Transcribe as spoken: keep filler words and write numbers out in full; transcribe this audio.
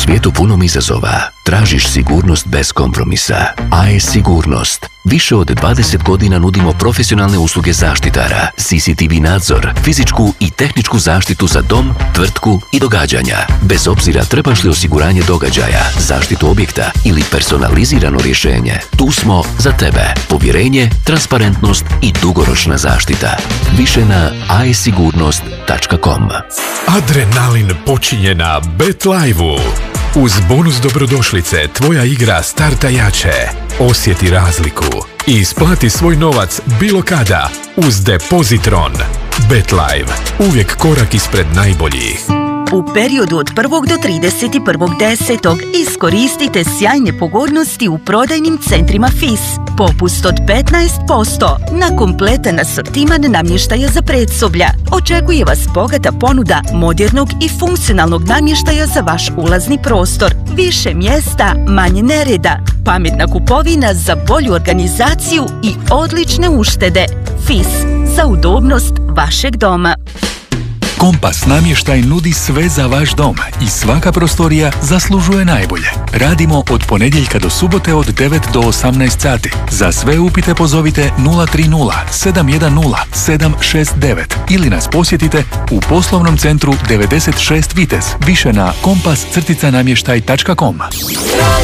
svijetu punom izazova, tražiš sigurnost bez kompromisa. A E S Sigurnost. Više od dvadeset godina nudimo profesionalne usluge zaštitara, C C T V nadzor, fizičku i tehničku zaštitu za dom, tvrtku i događanja. Bez obzira trebaš li osiguranje događaja, zaštitu objekta ili personalizirano rješenje, tu smo za tebe. Povjerenje, transparentnost i dugoročna zaštita. Više na a e sigurnost tačka com. Adrenalin počinje na BetLive-u. Uz bonus dobrodošlice tvoja igra starta jače. Osjeti razliku i isplati svoj novac bilo kada uz Depozitron. BetLive. Uvijek korak ispred najboljih. U periodu od prvog do trideset prvog desetog iskoristite sjajne pogodnosti u prodajnim centrima F I S. Popust od petnaest posto na kompletan asortiman namještaja za predsoblja. Očekuje vas bogata ponuda modernog i funkcionalnog namještaja za vaš ulazni prostor. Više mjesta, manje nereda. Pametna kupovina za bolju organizaciju i odlične uštede. F I S. Za udobnost vašeg doma. Kompas namještaj nudi sve za vaš dom i svaka prostorija zaslužuje najbolje. Radimo od ponedjeljka do subote od devet do osamnaest sati. Za sve upite pozovite nula tri nula sedam jedan nula sedam šest devet ili nas posjetite u poslovnom centru devedeset šest Vitez. Više na kompas namještaj tačka com.